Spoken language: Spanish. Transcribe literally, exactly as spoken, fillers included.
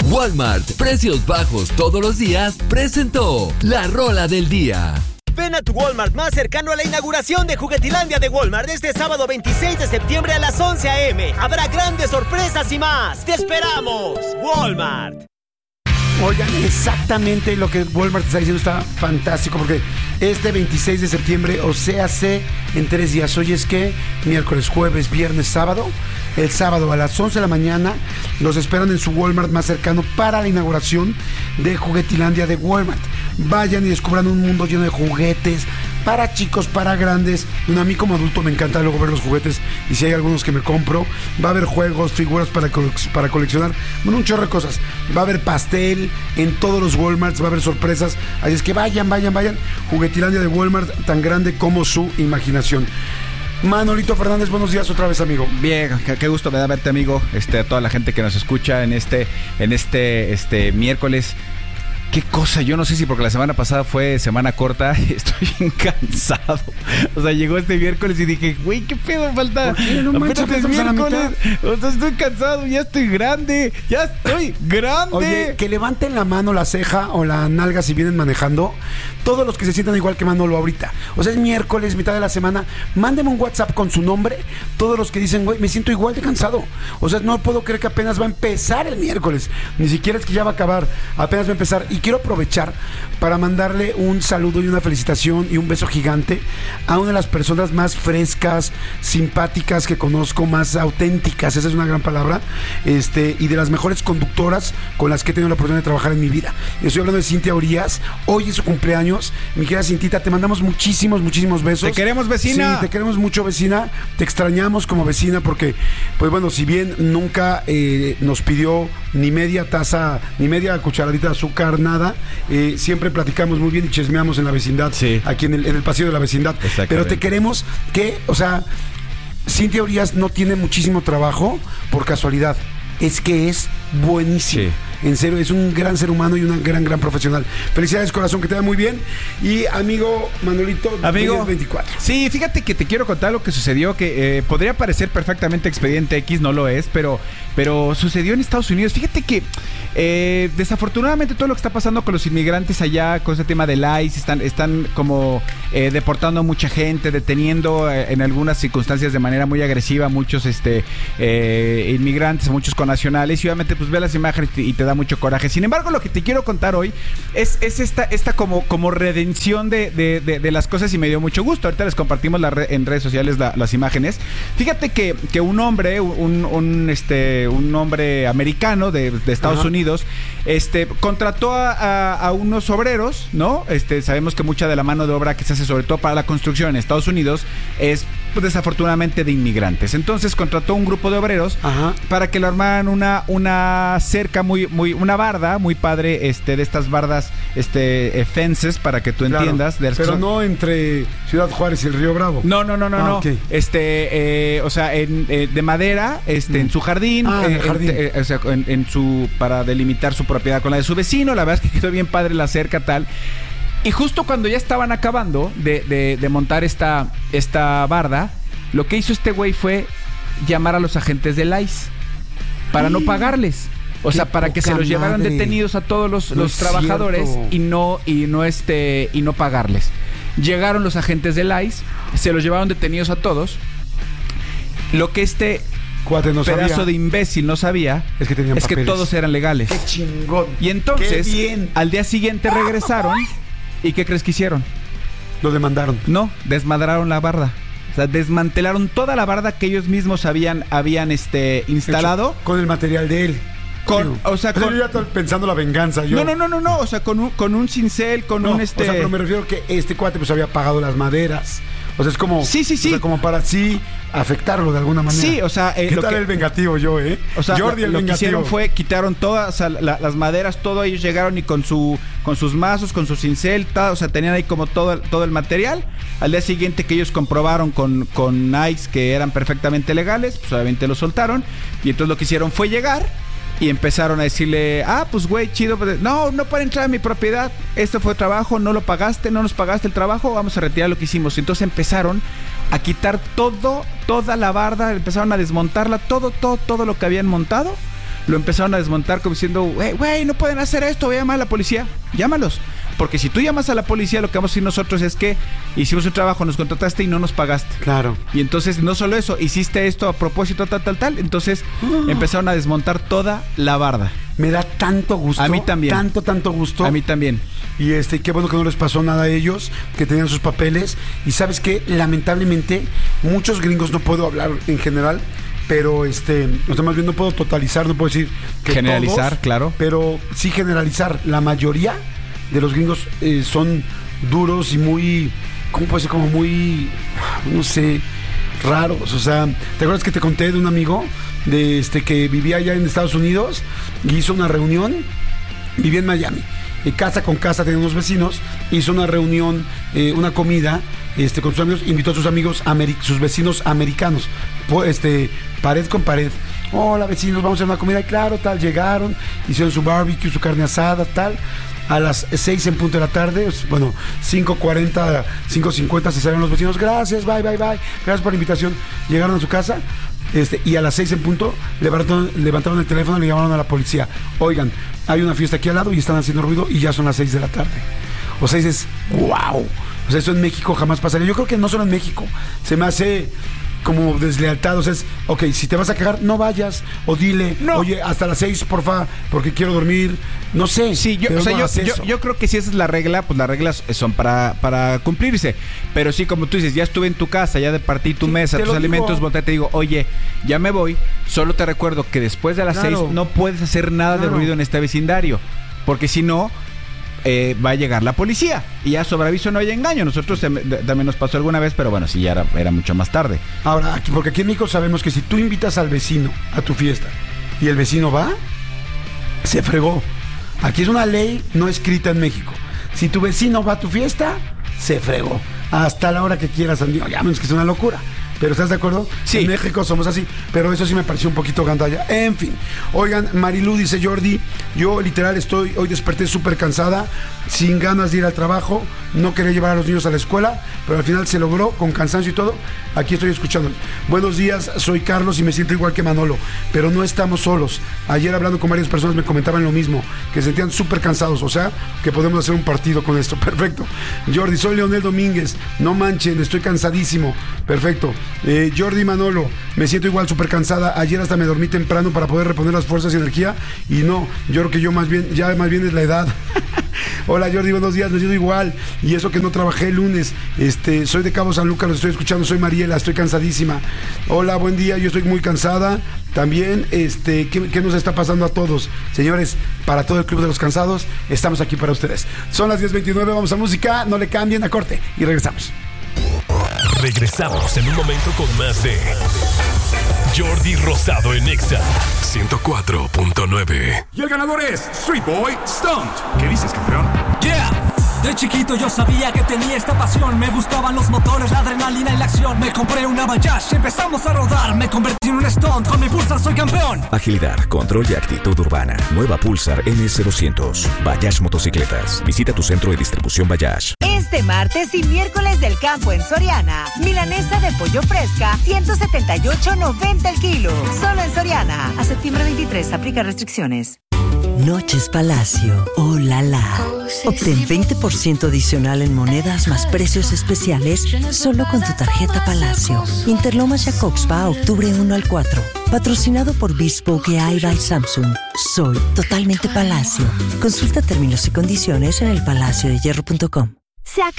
Walmart, precios bajos todos los días, presentó la rola del día. Ven a tu Walmart más cercano a la inauguración de Juguetilandia de Walmart este sábado veintiséis de septiembre a las once a eme. Habrá grandes sorpresas y más. ¡Te esperamos! Walmart. Oigan, exactamente lo que Walmart está diciendo está fantástico, porque este veintiséis de septiembre, o sea, se en tres días. Hoy es que miércoles, jueves, viernes, sábado. El sábado a las once de la mañana los esperan en su Walmart más cercano para la inauguración de Juguetilandia de Walmart. Vayan y descubran un mundo lleno de juguetes para chicos, para grandes. Bueno, a mí como adulto me encanta luego ver los juguetes, y si hay algunos que me compro, va a haber juegos, figuras para, co- para coleccionar, bueno, un chorro de cosas. Va a haber pastel en todos los Walmarts, va a haber sorpresas, así es que vayan, vayan, vayan. Juguetilandia de Walmart, tan grande como su imaginación. Manolito Fernández, buenos días otra vez, amigo. Bien, qué, qué gusto me da verte, amigo. Este, a toda la gente que nos escucha en este, en este, este miércoles. Qué cosa, yo no sé si porque la semana pasada fue semana corta, estoy bien cansado. O sea, llegó este miércoles y dije, güey, qué pedo, falta. ¿Por qué? No manches, apenas es miércoles. O sea, estoy cansado, ya estoy grande, ya estoy grande. Oye, que levanten la mano, la ceja o la nalga si vienen manejando. Todos los que se sientan igual que Manolo ahorita. O sea, es miércoles, mitad de la semana. Mándenme un WhatsApp con su nombre. Todos los que dicen, güey, me siento igual de cansado. O sea, no puedo creer que apenas va a empezar el miércoles. Ni siquiera es que ya va a acabar. Apenas va a empezar. Y quiero aprovechar para mandarle un saludo y una felicitación y un beso gigante a una de las personas más frescas, simpáticas que conozco, más auténticas, esa es una gran palabra, este, y de las mejores conductoras con las que he tenido la oportunidad de trabajar en mi vida. Estoy hablando de Cintia Urias. Hoy es su cumpleaños. Mi querida Cintita, te mandamos muchísimos, muchísimos besos. Te queremos, vecina. Sí, te queremos mucho, vecina. Te extrañamos como vecina porque, pues bueno, si bien nunca eh, nos pidió ni media taza, ni media cucharadita de azúcar, nada, eh, siempre platicamos muy bien y chismeamos en la vecindad, sí, aquí en el, en el pasillo de la vecindad. Pero te queremos que, o sea, Cintia Urias no tiene muchísimo trabajo por casualidad. Es que es buenísimo. Sí. En serio, es un gran ser humano y una gran, gran profesional. Felicidades, corazón, que te va muy bien. Y amigo Manolito, amigo veinticuatro. Sí, fíjate que te quiero contar lo que sucedió, que eh, podría parecer perfectamente Expediente X, no lo es, pero, pero sucedió en Estados Unidos. Fíjate que eh, desafortunadamente todo lo que está pasando con los inmigrantes allá, con ese tema del ICE, están, están como eh, deportando a mucha gente, deteniendo eh, en algunas circunstancias de manera muy agresiva a muchos este, eh, inmigrantes, a muchos connacionales, y obviamente pues ve las imágenes y te da mucho coraje. Sin embargo, lo que te quiero contar hoy es, es esta, esta como, como redención de, de, de, de las cosas, y me dio mucho gusto. Ahorita les compartimos la re, en redes sociales la, las imágenes. Fíjate que, que un hombre, un, un, este, un hombre americano de, de Estados Ajá. Unidos, este, contrató a, a, a unos obreros, ¿no? Este, sabemos que mucha de la mano de obra que se hace, sobre todo para la construcción en Estados Unidos, es pues, desafortunadamente de inmigrantes. Entonces contrató un grupo de obreros Ajá. para que le armaran una, una cerca muy, muy, una barda muy padre, este, de estas bardas, este, eh, fences, para que tú claro, entiendas. De pero no entre Ciudad Juárez y el Río Bravo. No, no, no, no, ah, no. Okay. Este, eh, o sea, en, eh, de madera, este, mm. en su jardín, ah, eh, en, el jardín. Eh, o sea, en, en su, para delimitar su propiedad con la de su vecino. La verdad es que quedó bien padre la cerca, tal. Y justo cuando ya estaban acabando de, de, de montar esta, esta barda, lo que hizo este güey fue llamar a los agentes del ICE para no pagarles. O sea, para que se los llevaran madre. detenidos a todos los, no los trabajadores y no, y no este, y no pagarles. Llegaron los agentes del ICE, se los llevaron detenidos a todos. Lo que este Cuate no pedazo sabía. de imbécil no sabía es, que, tenían es que todos eran legales. ¡Qué chingón! Y entonces, al día siguiente regresaron. ¿Y qué crees que hicieron? Lo demandaron. No, desmadraron la barda. O sea, desmantelaron toda la barda que ellos mismos habían, habían este, instalado. Hecho, con el material de él. Con, o sea, con, yo ya estoy pensando la venganza. Yo. No, no, no, no, no. O sea, con un, con un cincel, con no, un este. O sea, pero me refiero que este cuate pues había pagado las maderas. O sea, es como. Sí, sí, sí. O sea, como para sí afectarlo de alguna manera. Sí, o sea. Eh, ¿Qué tal que, el vengativo yo, eh? O sea, Jordi el lo, lo vengativo. que hicieron fue quitaron todas, o sea, la, las maderas, todo. Ellos llegaron y con su, con sus mazos, con su cincel, todo, o sea, tenían ahí como todo, todo el material. Al día siguiente que ellos comprobaron con, con ICE que eran perfectamente legales, pues obviamente lo soltaron. Y entonces lo que hicieron fue llegar. Y empezaron a decirle, ah, pues güey, chido, no, no para entrar a mi propiedad, esto fue trabajo, no lo pagaste, no nos pagaste el trabajo, vamos a retirar lo que hicimos. Entonces empezaron a quitar todo, toda la barda, empezaron a desmontarla, todo, todo, todo lo que habían montado, lo empezaron a desmontar como diciendo, güey, güey, no pueden hacer esto, voy a llamar a la policía. Llámalos. Porque si tú llamas a la policía, lo que vamos a decir nosotros es que hicimos un trabajo, nos contrataste y no nos pagaste. Claro. Y entonces, no solo eso, hiciste esto a propósito, tal, tal, tal. Entonces, uh. empezaron a desmontar toda la barda. Me da tanto gusto. A mí también. Tanto, tanto gusto. A mí también. Y este, qué bueno que no les pasó nada a ellos, que tenían sus papeles. Y sabes que, lamentablemente, muchos gringos, no puedo hablar en general, pero este, o sea, más bien no puedo totalizar, no puedo decir que generalizar, todos, claro. Pero sí generalizar. La mayoría de los gringos eh, son duros y muy, ¿cómo puede ser? Como muy, no sé, raros. O sea, ¿te acuerdas que te conté de un amigo de este que vivía allá en Estados Unidos y hizo una reunión? Vivía en Miami. Eh, casa con casa tenía unos vecinos, hizo una reunión, eh, una comida este, con sus amigos, invitó a sus amigos, ameri- sus vecinos americanos, este, pared con pared. Hola vecinos, vamos a hacer una comida. Y claro, tal, llegaron, hicieron su barbecue, su carne asada, tal. A las seis en punto de la tarde, bueno, cinco cuarenta, cinco cincuenta se salieron los vecinos. Gracias, bye, bye, bye. Gracias por la invitación. Llegaron a su casa este, y a las seis en punto levantaron, levantaron el teléfono y le llamaron a la policía. Oigan, hay una fiesta aquí al lado y están haciendo ruido y ya son las seis de la tarde. O sea, dices, wow. O sea, eso en México jamás pasaría. Yo creo que no solo en México. Se me hace como deslealtad. O sea, es, ok, si te vas a cagar, no vayas. O dile, no. Oye, hasta las seis, porfa, porque quiero dormir. No sé. Sí, yo, o sea, no yo, yo, yo creo que si esa es la regla, pues las reglas son para, para cumplirse. Pero sí, como tú dices, ya estuve en tu casa, ya departí tu sí, mesa, tus alimentos, volteé, te digo, oye, ya me voy. Solo te recuerdo que después de las claro. seis no puedes hacer nada claro. de ruido en este vecindario. Porque si no, eh, va a llegar la policía. Y ya sobre aviso no hay engaño. Nosotros se, de, también nos pasó alguna vez, pero bueno, sí, ya era, era mucho más tarde. Ahora, aquí, porque aquí en México sabemos que si tú invitas al vecino a tu fiesta y el vecino va, se fregó. Aquí es una ley no escrita en México. Si tu vecino va a tu fiesta, se fregó. Hasta la hora que quieras, amigo. Ya menos que es una locura. ¿Pero estás de acuerdo? Sí. En México somos así. Pero eso sí me pareció un poquito gandalla. En fin. Oigan, Marilú dice, Jordi, yo literal estoy, hoy desperté súper cansada, sin ganas de ir al trabajo, no quería llevar a los niños a la escuela, pero al final se logró, con cansancio y todo. Aquí estoy escuchando. Buenos días, soy Carlos y me siento igual que Manolo, pero no estamos solos. Ayer hablando con varias personas me comentaban lo mismo, que se sentían súper cansados, o sea, que podemos hacer un partido con esto. Perfecto. Jordi, soy Leonel Domínguez, no manchen, estoy cansadísimo. Perfecto. Eh, Jordi Manolo, me siento igual súper cansada. Ayer hasta me dormí temprano para poder reponer las fuerzas y energía. Y no, yo creo que yo más bien, ya más bien es la edad. Hola Jordi, buenos días, me siento igual. Y eso que no trabajé el lunes. Este, soy de Cabo San Lucas, los estoy escuchando, soy Mariela, estoy cansadísima. Hola, buen día, yo estoy muy cansada. También, este, ¿qué, qué nos está pasando a todos? Señores, para todo el Club de los Cansados, estamos aquí para ustedes. Son las diez veintinueve, vamos a música, no le cambien, a corte y regresamos. Regresamos en un momento con más de Jordi Rosado en Exa ciento cuatro punto nueve. Y el ganador es Street Boy Stunt. ¿Qué dices, campeón? Yeah. De chiquito yo sabía que tenía esta pasión. Me gustaban los motores, la adrenalina y la acción. Me compré una Bajash, empezamos a rodar. Me convertí en un stunt, con mi Pulsar soy campeón. Agilidad, control y actitud urbana. Nueva Pulsar N S doscientos. Bajash Motocicletas. Visita tu centro de distribución Bajash. Este martes y miércoles del campo en Soriana. Milanesa de pollo fresca, ciento setenta y ocho noventa el kilo. Solo en Soriana. A septiembre veintitrés, aplica restricciones. Noches Palacio, oh la la. Obtén veinte por ciento adicional en monedas más precios especiales solo con tu tarjeta Palacio. Interlomas Jacobspa, octubre uno al cuatro. Patrocinado por Bespoke A I by Samsung. Soy totalmente Palacio. Consulta términos y condiciones en el palacio de hierro punto com.